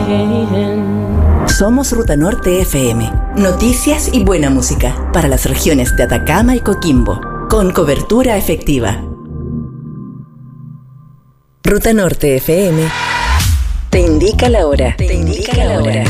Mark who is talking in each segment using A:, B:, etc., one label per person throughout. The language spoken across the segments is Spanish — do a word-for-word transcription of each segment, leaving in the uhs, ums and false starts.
A: Somos Ruta Norte F M. Noticias y buena música para las regiones de Atacama y Coquimbo, con cobertura efectiva. Ruta Norte F M te indica la hora. Te indica la hora.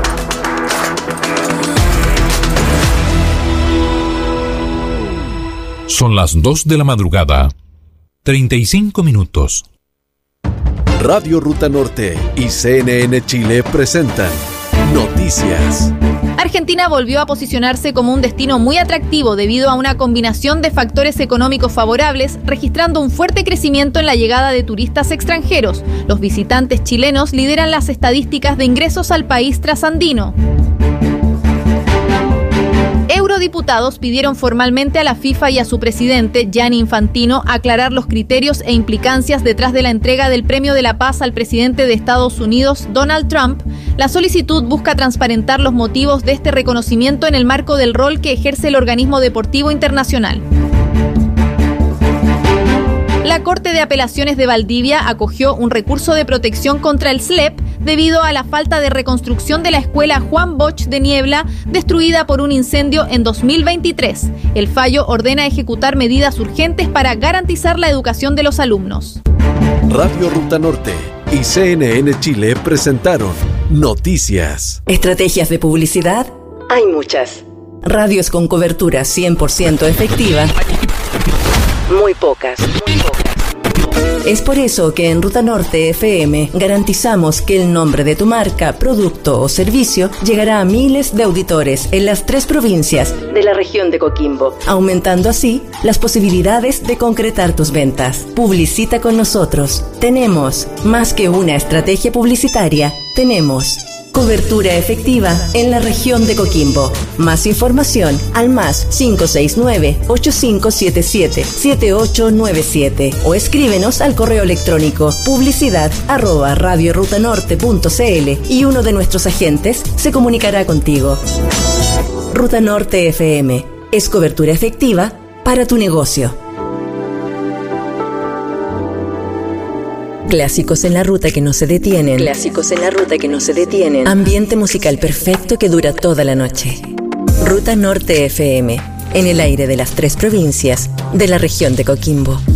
B: Son las dos de la madrugada, treinta y cinco minutos.
C: Radio Ruta Norte y C N N Chile presentan Noticias.
D: Argentina volvió a posicionarse como un destino muy atractivo debido a una combinación de factores económicos favorables, registrando un fuerte crecimiento en la llegada de turistas extranjeros. Los visitantes chilenos lideran las estadísticas de ingresos al país trasandino. Eurodiputados pidieron formalmente a la FIFA y a su presidente, Gianni Infantino, aclarar los criterios e implicancias detrás de la entrega del Premio de la Paz al presidente de Estados Unidos, Donald Trump. La solicitud busca transparentar los motivos de este reconocimiento en el marco del rol que ejerce el organismo deportivo internacional. La Corte de Apelaciones de Valdivia acogió un recurso de protección contra el S L E P debido a la falta de reconstrucción de la escuela Juan Bosch de Niebla, destruida por un incendio en dos mil veintitrés. El fallo ordena ejecutar medidas urgentes para garantizar la educación de los alumnos.
C: Radio Ruta Norte y C N N Chile presentaron Noticias.
A: Estrategias de publicidad hay muchas. Radios con cobertura cien por ciento efectiva, muy pocas. Muy pocas. Es por eso que en Ruta Norte F M garantizamos que el nombre de tu marca, producto o servicio llegará a miles de auditores en las tres provincias de la región de Coquimbo, aumentando así las posibilidades de concretar tus ventas. Publicita con nosotros. Tenemos más que una estrategia publicitaria, tenemos cobertura efectiva en la región de Coquimbo. Más información al más cinco seis nueve, ocho cinco siete siete, siete ocho nueve siete o escríbenos al correo electrónico publicidad arroba radiorutanorte punto cl y uno de nuestros agentes se comunicará contigo. Ruta Norte F M es cobertura efectiva para tu negocio. Clásicos en la ruta que no se detienen. Clásicos en la ruta que no se detienen. Ambiente musical perfecto que dura toda la noche. Ruta Norte F M, en el aire de las tres provincias de la región de Coquimbo.